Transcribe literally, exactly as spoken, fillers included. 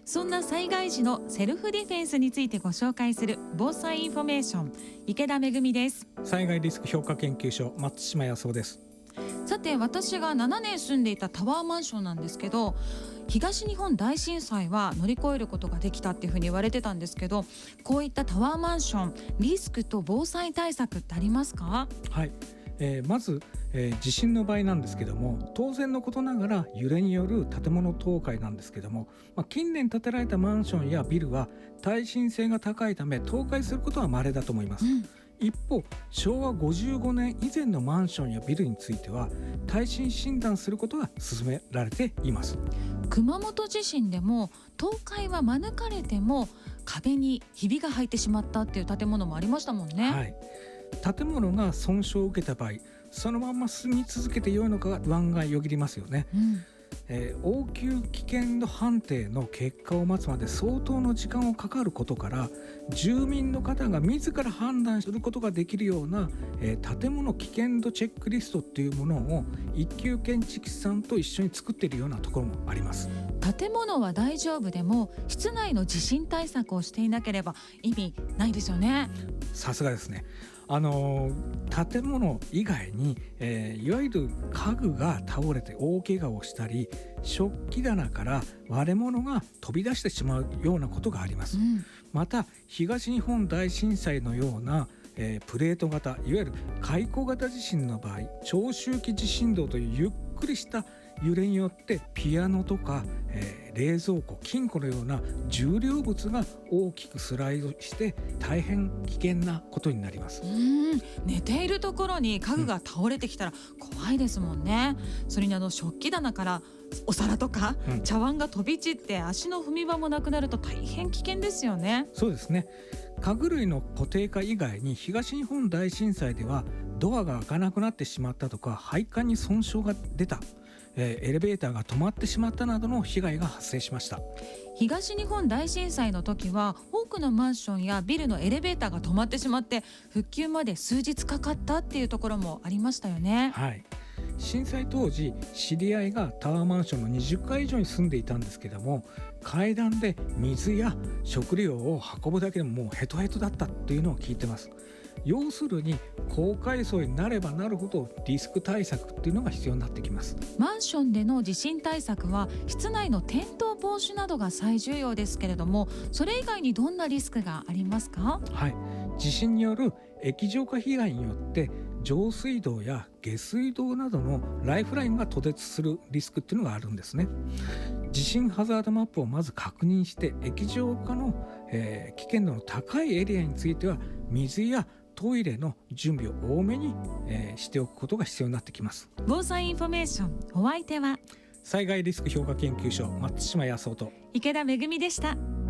そんな災害時のセルフディフェンスについてご紹介する防災インフォメーション、池田めぐみです。 災害リスク評価研究所、松島康夫です。 さて、私がななねん住んでいたタワーマンションなんですけど、東日本大震災は乗り越えることができたっていうふうに言われてたんですけど、こういったタワーマンション、リスクと防災対策ってありますか？ はい、えー、まず、えー、地震の場合なんですけども、当然のことながら揺れによる建物倒壊なんですけども、まあ、近年建てられたマンションやビルは耐震性が高いため倒壊することは稀だと思います、うん。一方、しょうわごじゅうごねん以前のマンションやビルについては耐震診断することが進められています。 熊本地震でも倒壊は免れても壁にひびが入ってしまったっていう建物もありましたもんね。 はい、建物が損傷を受けた場合、そのまま住み続けてよいのかが不安がよぎりますよね、うんえー、応急危険度判定の結果を待つまで相当の時間をかかることから、住民の方が自ら判断することができるような、えー、建物危険度チェックリストっていうものを一級建築士さんと一緒に作っているようなところもあります。 建物は大丈夫でも室内の地震対策をしていなければ意味ないですよね。 さすがですね。あの建物以外に、えー、いわゆる家具が倒れて大怪我をしたり、食器棚から割れ物が飛び出してしまうようなことがあります、うん、また東日本大震災のような、えー、プレート型、いわゆる海溝型地震の場合、長周期地震動というゆっくりした揺れによってピアノとか、えー、冷蔵庫、金庫のような重量物が大きくスライドして大変危険なことになります。 うーん、寝ているところに家具が倒れてきたら怖いですもんね、うん、それにあの食器棚からお皿とか茶碗が飛び散って足の踏み場もなくなると大変危険ですよね。 そうですね。家具類の固定化以外に東日本大震災ではドアが開かなくなってしまったとか、配管に損傷が出た、えー、エレベーターが止まってしまったなどの被害が発生しました。 東日本大震災の時は多くのマンションやビルのエレベーターが止まってしまって復旧まで数日かかったっていうところもありましたよね。 はい、震災当時、知り合いがタワーマンションのにじゅっかい以上に住んでいたんですけども、階段で水や食料を運ぶだけでももうヘトヘトだったっていうのを聞いてます。要するに高階層になればなるほどリスク対策っていうのが必要になってきます。 マンションでの地震対策は室内の転倒防止などが最重要ですけれども、それ以外にどんなリスクがありますか？ はい、地震による液状化被害によって上水道や下水道などのライフラインが途絶するリスクっていうのがあるんですね。地震ハザードマップをまず確認して、液状化の、えー、危険度の高いエリアについては水やトイレの準備を多めに、えー、しておくことが必要になってきます。 防災インフォメーション、お相手は災害リスク評価研究所、松島康夫と池田めぐみでした。